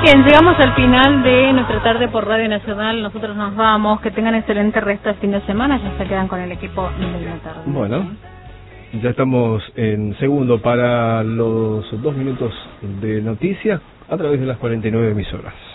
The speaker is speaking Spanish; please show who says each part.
Speaker 1: Bien, llegamos al final de nuestra tarde por Radio Nacional. Nosotros nos vamos. Que tengan excelente resto de fin de semana. Ya se quedan con el equipo de la tarde.
Speaker 2: Bueno, ya estamos en segundo para los 2 minutos de noticias a través de las 49 emisoras.